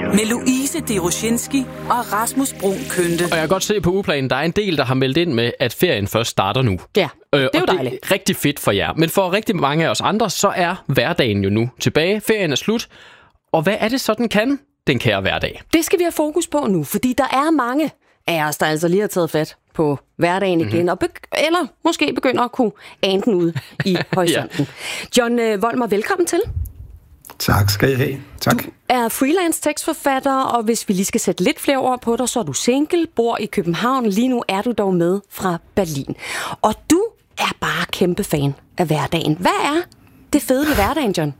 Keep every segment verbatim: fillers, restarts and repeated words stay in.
Med Louise Deroshinski og Rasmus Bruun Kønte. Og jeg kan godt se på ugeplanen, der er en del, der har meldt ind med, at ferien først starter nu. Ja, det er jo dejligt. Det er rigtig fedt for jer. Men for rigtig mange af os andre, så er hverdagen jo nu tilbage. Ferien er slut. Og hvad er det så, den kan, den kære hverdag? Det skal vi have fokus på nu, fordi der er mange af os, der altså lige har taget fat på hverdagen igen, mm-hmm. og be- eller måske begynder at kunne ane den ud i horisonten. ja. John øh, Volmer, velkommen til. Tak skal jeg have. Tak. Du er freelance tekstforfatter, og hvis vi lige skal sætte lidt flere ord på dig, så er du single, bor i København. Lige nu er du dog med fra Berlin. Og du er bare kæmpe fan af hverdagen. Hvad er det fede ved hverdagen, John?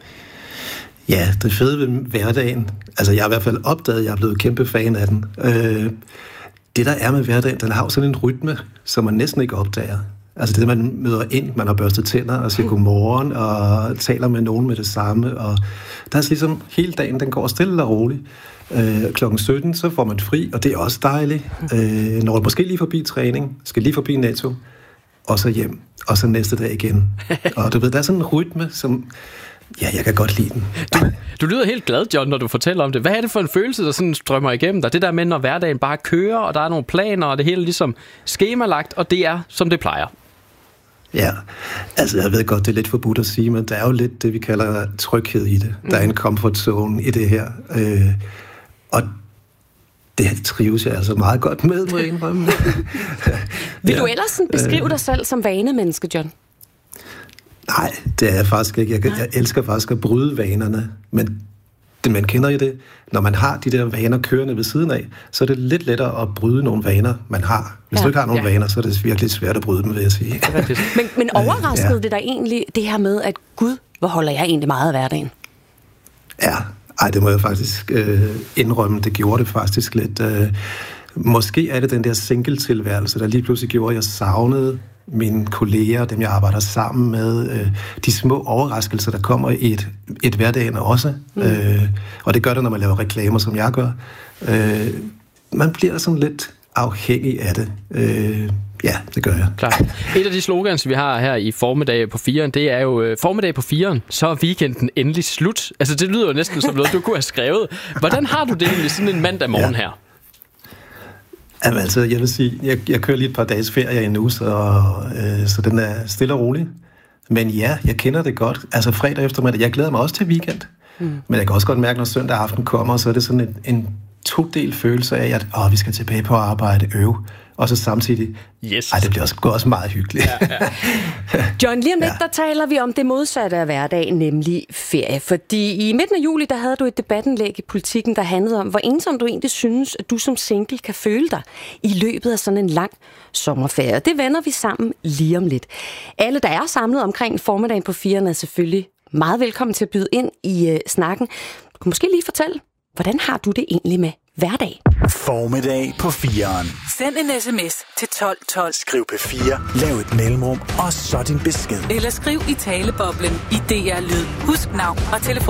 Ja, det fede ved hverdagen. Altså, jeg har i hvert fald opdaget, at jeg er blevet kæmpe fan af den. Øh, det, der er med hverdagen, den har jo sådan en rytme, som man næsten ikke opdager. Altså det, man møder ind, man har børstet tænder og siger godmorgen og taler med nogen med det samme. Og der er ligesom hele dagen, den går stille og roligt. Øh, klokken sytten, så får man fri, og det er også dejligt. Øh, når du måske lige forbi træning, skal lige forbi Netto, og så hjem, og så næste dag igen. Og du ved, der er sådan en rytme, som... Ja, jeg kan godt lide den. Du, du lyder helt glad, John, når du fortæller om det. Hvad er det for en følelse, der sådan strømmer igennem dig? Det der med, når hverdagen bare kører, og der er nogle planer, og det hele ligesom skemalagt, og det er, som det plejer. Ja, altså jeg ved godt, det er lidt forbudt at sige, men der er jo lidt det, vi kalder tryghed i det. Der er en comfort zone i det her. Øh, og det trives jeg altså meget godt med, må jeg indrømme. Vil du ellers sådan beskrive dig selv som vanemenneske, John? Nej, det er jeg faktisk ikke. Jeg, jeg elsker faktisk at bryde vanerne, men det, man kender i det, når man har de der vaner kørende ved siden af, så er det lidt lettere at bryde nogle vaner, man har. Hvis ja, du ikke har nogle ja. vaner, så er det virkelig svært at bryde dem, vil jeg sige. men, men overraskede ja. det dig egentlig, det her med, at Gud, hvor holder jeg egentlig meget af hverdagen? Ja, ej, det må jeg faktisk øh, indrømme. Det gjorde det faktisk lidt. Øh, måske er det den der single-tilværelse, der lige pludselig gjorde, at jeg savnede mine kolleger, dem jeg arbejder sammen med, øh, de små overraskelser, der kommer i et, et hverdagen også. Mm. Øh, og det gør det, når man laver reklamer, som jeg gør. Øh, man bliver sådan lidt afhængig af det. Øh, ja, det gør jeg. Klar. Et af de slogans, vi har her i formiddag på firen, det er jo øh, formiddag på firen, så er weekenden endelig slut. Altså, det lyder jo næsten som noget, du kunne have skrevet. Hvordan har du det egentlig sådan en mandag morgen ja. her? Jamen, altså, jeg vil sige, jeg, jeg kører lige et par dages ferie i en uge, så, øh, så den er stille og rolig. Men ja, jeg kender det godt. Altså fredag eftermiddag, jeg glæder mig også til weekend. Mm. Men jeg kan også godt mærke, når søndag aften kommer, så er det sådan en, en to-del følelse af, at åh, vi skal tilbage på arbejde, øve. Og så samtidig, yes. ej, det bliver også, også meget hyggeligt. Ja, ja. John, lige om lidt, ja. der taler vi om det modsatte af hverdagen, nemlig ferie. Fordi i midten af juli, der havde du et debatindlæg i Politikken, der handlede om, hvor ensom du egentlig synes, at du som single kan føle dig i løbet af sådan en lang sommerferie. Det vender vi sammen lige om lidt. Alle, der er samlet omkring formiddagen på firen, er selvfølgelig meget velkommen til at byde ind i uh, snakken. Du kan måske lige fortælle, hvordan har du det egentlig med hverdag? Formiddag på firen. Send en sms til tolv tolv. Skriv P fire, lav et mellemrum, og så din besked. Eller skriv i taleboblen i D R Lyd. Husk navn og telefon.